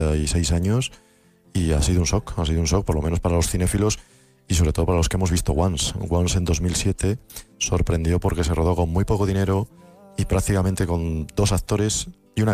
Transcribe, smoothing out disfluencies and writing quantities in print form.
36 años, y ha sido un shock, por lo menos para los cinéfilos y sobre todo para los que hemos visto Once. Once en 2007 sorprendió porque se rodó con muy poco dinero y prácticamente con 2 actores